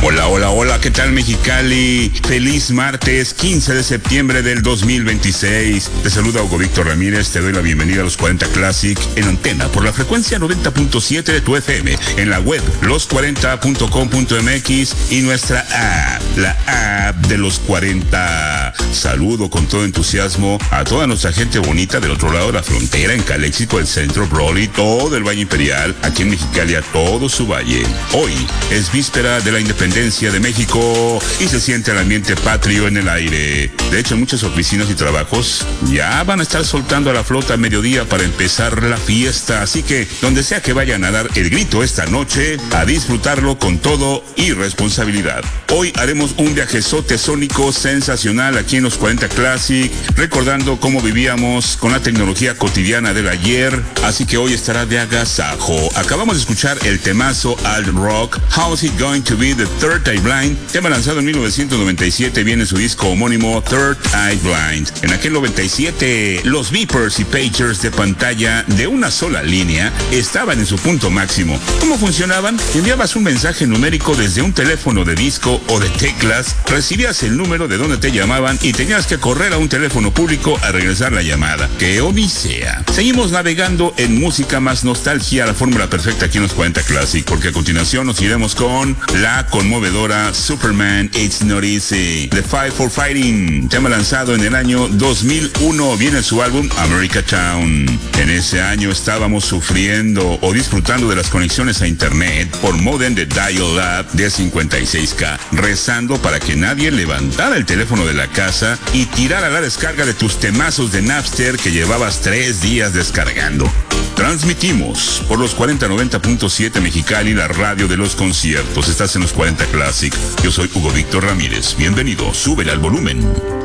Hola, hola, hola, ¿qué tal Mexicali? Feliz martes 15 de septiembre del 2026. Te saluda Hugo Víctor Ramírez, te doy la bienvenida a los 40 Classic en antena por la frecuencia 90.7 de tu FM, en la web los40.com.mx y nuestra app, la app de los 40. Saludo con todo entusiasmo a toda nuestra gente bonita del otro lado de la frontera, en Caléxico, el centro, Broly, todo el Valle Imperial, aquí en Mexicali, a todo su valle. Hoy es víspera de la independencia de México y se siente el ambiente patrio en el aire. De hecho, muchas oficinas y trabajos ya van a estar soltando a la flota a mediodía para empezar la fiesta, así que donde sea que vayan a dar el grito esta noche, a disfrutarlo con todo y responsabilidad. Hoy haremos un viajezote sónico sensacional aquí en los 40 Classic, recordando cómo vivíamos con la tecnología cotidiana del ayer, así que hoy estará de agasajo. Acabamos de escuchar el temazo alt rock, How's It Going to Be the Third Eye Blind, tema lanzado en 1997, viene su disco homónimo Third Eye Blind. En aquel 97, los beepers y pagers de pantalla de una sola línea estaban en su punto máximo. ¿Cómo funcionaban? Enviabas un mensaje numérico desde un teléfono de disco o de teclas, recibías el número de donde te llamaban y tenías que correr a un teléfono público a regresar la llamada. ¡Qué odisea! Seguimos navegando en música más nostalgia, la fórmula perfecta aquí en los 40 Classic, porque a continuación nos iremos con la conmovedora Superman It's Not Easy, The Fight for Fighting, tema lanzado en el año 2001, viene su álbum America Town. En ese año estábamos sufriendo o disfrutando de las conexiones a internet por modem de dial-up de 56K, rezando para que nadie levantara el teléfono de la casa y tirara la descarga de tus temazos de Napster que llevabas 3 días descargando. Transmitimos por los 4090.7 Mexicali, la radio de los conciertos. Estás en los 40 Classic. Yo soy Hugo Víctor Ramírez. Bienvenido, súbele al volumen.